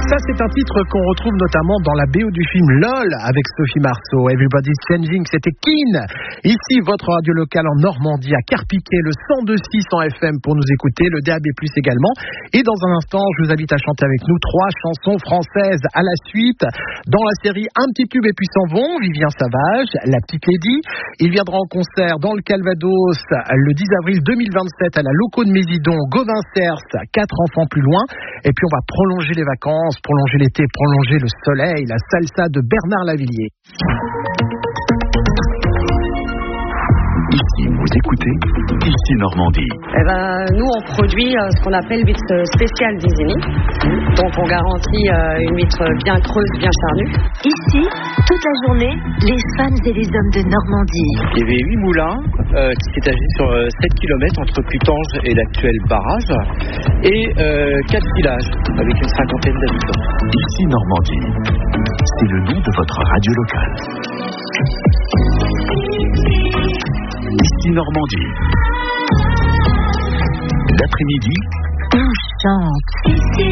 Ça, c'est un titre qu'on retrouve notamment dans la BO du film LOL avec Sophie Marceau. Everybody's Changing, c'était Keane. Ici, votre radio locale en Normandie, à Carpiquet, le 102.6 en FM pour nous écouter, le DAB+ également. Et dans un instant, je vous invite à chanter avec nous 3 chansons françaises à la suite. Dans la série Un petit tube et puis s'en vont, Vivien Savage, La Petite Lady. Il viendra en concert dans le Calvados le 10 avril 2027 à la Loco de Mésidon, Gauvin-Cers, 4 enfants plus loin. Et puis on va prolonger les vacances, prolonger l'été, prolonger le soleil, la salsa de Bernard Lavilliers. Ici, vous écoutez Ici Normandie. Nous, on produit ce qu'on appelle l'huître spéciale d'Isigny. Donc, on garantit une huître bien creuse, bien charnue. Ici, toute la journée, les femmes et les hommes de Normandie. Il y avait 8 moulins qui s'étageaient sur 7 km entre Putange et l'actuel barrage et 4 villages avec une cinquantaine d'habitants. Ici Normandie, c'est le nom de votre radio locale. Ici Normandie. L'après-midi, On chante.